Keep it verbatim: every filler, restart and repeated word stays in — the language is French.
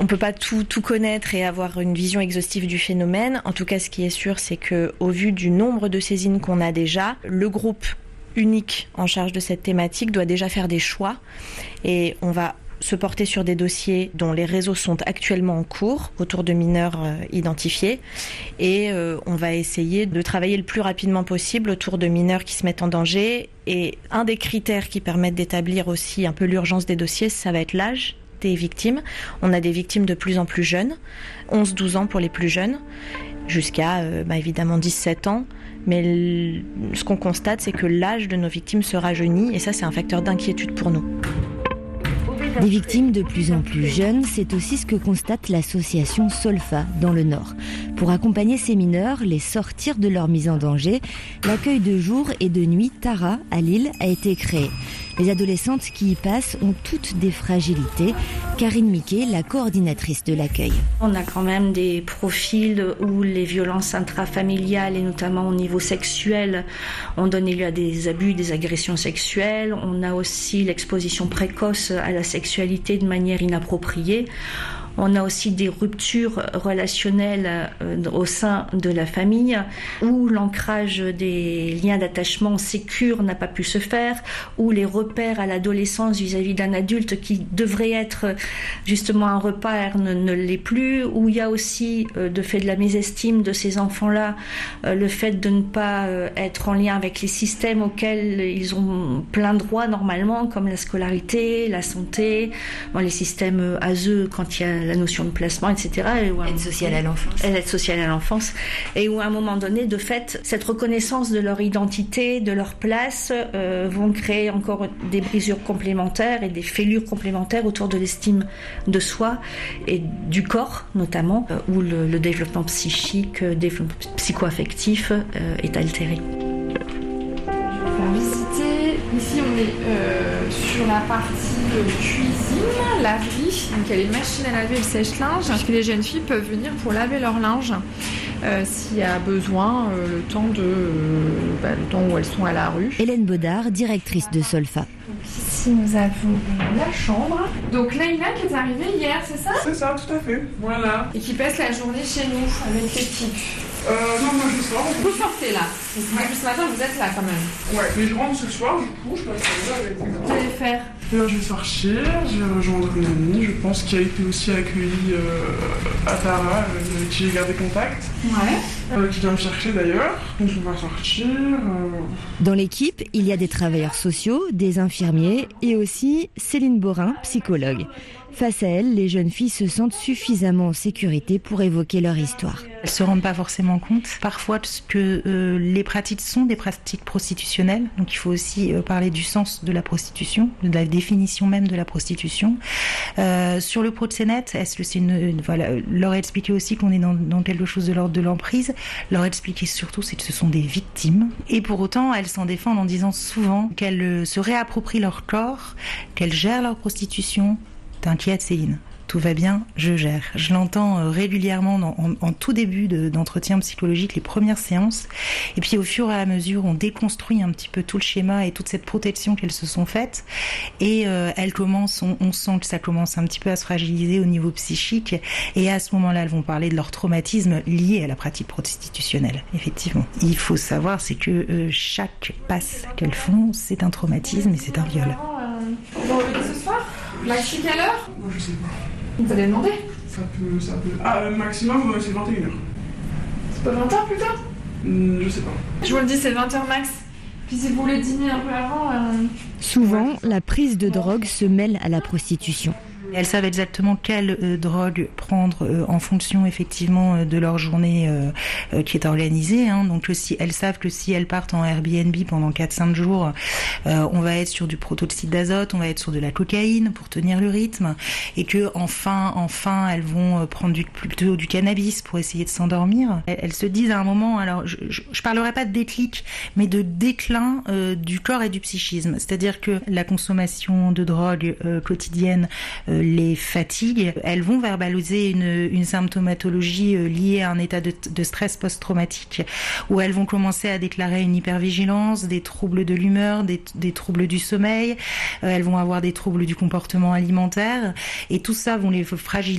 On peut pas tout, tout connaître et avoir une vision exhaustive du phénomène. En tout cas, ce qui est sûr, c'est que, au vu du nombre de saisines qu'on a déjà, le groupe unique en charge de cette thématique doit déjà faire des choix. Et on va se porter sur des dossiers dont les réseaux sont actuellement en cours, autour de mineurs euh, identifiés. Et euh, on va essayer de travailler le plus rapidement possible autour de mineurs qui se mettent en danger. Et un des critères qui permettent d'établir aussi un peu l'urgence des dossiers, ça va être l'âge des victimes. On a des victimes de plus en plus jeunes, onze douze ans pour les plus jeunes, jusqu'à euh, bah, évidemment dix-sept ans. Mais l- ce qu'on constate, c'est que l'âge de nos victimes se rajeunit et ça, c'est un facteur d'inquiétude pour nous. Des victimes de plus en plus jeunes, c'est aussi ce que constate l'association Solfa dans le Nord. Pour accompagner ces mineurs, les sortir de leur mise en danger, l'accueil de jour et de nuit Tara à Lille a été créé. Les adolescentes qui y passent ont toutes des fragilités. Karine Miquet, la coordinatrice de l'accueil. On a quand même des profils où les violences intrafamiliales et notamment au niveau sexuel ont donné lieu à des abus, des agressions sexuelles. On a aussi l'exposition précoce à la sexualité de manière inappropriée. On a aussi des ruptures relationnelles au sein de la famille où l'ancrage des liens d'attachement sécure n'a pas pu se faire, où les repères à l'adolescence vis-à-vis d'un adulte qui devrait être justement un repère ne, ne l'est plus, où il y a aussi, de fait de la mésestime de ces enfants-là, le fait de ne pas être en lien avec les systèmes auxquels ils ont plein droit normalement, comme la scolarité, la santé, bon, les systèmes A S E quand il y a la notion de placement, et cetera. Et où, Aide sociale à l'enfance. L'aide sociale à l'enfance. Et où à un moment donné, de fait, cette reconnaissance de leur identité, de leur place, euh, vont créer encore des brisures complémentaires et des fêlures complémentaires autour de l'estime de soi et du corps, notamment, euh, où le, le développement psychique, le développement psycho-affectif euh, est altéré. On va visiter. Ici, on est euh, sur la partie euh, cuisine, laverie. Donc, il y a les machines à laver et le sèche-linge. Que les jeunes filles peuvent venir pour laver leur linge euh, s'il y a besoin, euh, le temps de, euh, bah, le temps où elles sont à la rue. Hélène Baudard, directrice de Solfa. Donc, ici, nous avons la chambre. Donc, Leïla qui est arrivée hier, c'est ça ? C'est ça, tout à fait. Voilà. Et qui passe la journée chez nous avec l'équipe. Euh, non, moi je sors. Vous sortez là. Depuis ce matin, vous êtes là quand même. Ouais, mais je rentre ce soir, du coup, je passe là avec les Vous allez faire ? Alors, je vais sortir, je vais rejoindre une amie, je pense, qui a été aussi accueillie euh, à Tara, euh, avec qui j'ai gardé contact. Ouais. Euh, qui vient me chercher d'ailleurs. Donc on va sortir. Euh... Dans l'équipe, il y a des travailleurs sociaux, des infirmiers et aussi Céline Borin, psychologue. Face à elle, les jeunes filles se sentent suffisamment en sécurité pour évoquer leur histoire. Elles ne se rendent pas forcément compte parfois que euh, les pratiques sont des pratiques prostitutionnelles. Donc il faut aussi euh, parler du sens de la prostitution, de la définition même de la prostitution. Euh, sur le proxénète, est-ce que c'est une, une, voilà, leur expliquer aussi qu'on est dans, dans quelque chose de l'ordre de l'emprise. Leur expliquer surtout c'est que ce sont des victimes. Et pour autant, elles s'en défendent en disant souvent qu'elles euh, se réapproprient leur corps, qu'elles gèrent leur prostitution. T'inquiète Céline, tout va bien, je gère. Je l'entends régulièrement en, en, en tout début de, d'entretien psychologique, les premières séances. Et puis au fur et à mesure, on déconstruit un petit peu tout le schéma et toute cette protection qu'elles se sont faites. Et euh, elles commencent, on, on sent que ça commence un petit peu à se fragiliser au niveau psychique. Et à ce moment-là, elles vont parler de leur traumatisme lié à la pratique prostitutionnelle. Effectivement. Il faut savoir, c'est que euh, chaque passe qu'elles font, c'est un traumatisme et c'est un viol. Euh, vous revenez ce soir ? Maxi, quelle heure ? Moi je sais pas. Vous allez demander ? Ça peut, ça peut. Ah, euh, maximum, c'est vingt et une heures. C'est pas vingt heures plus tard ? Mmh, je sais pas. Je vous le dis, c'est vingt heures max. Puis si vous voulez dîner un peu avant... Euh... Souvent, la prise de drogue se mêle à la prostitution. Elles savent exactement quelle euh, drogue prendre euh, en fonction effectivement euh, de leur journée euh, euh, qui est organisée. Hein. Donc si elles savent que si elles partent en Airbnb pendant quatre cinq jours, euh, on va être sur du protoxyde d'azote, on va être sur de la cocaïne pour tenir le rythme, et que enfin, enfin, elles vont prendre du, plutôt du cannabis pour essayer de s'endormir. Elles, elles se disent à un moment, alors je, je, je parlerai pas de déclic, mais de déclin euh, du corps et du psychisme. C'est-à-dire que la consommation de drogue euh, quotidienne euh, les fatigue, elles vont verbaliser une, une symptomatologie liée à un état de, de stress post-traumatique, où elles vont commencer à déclarer une hypervigilance, des troubles de l'humeur, des, des troubles du sommeil, elles vont avoir des troubles du comportement alimentaire, et tout ça vont les fragiliser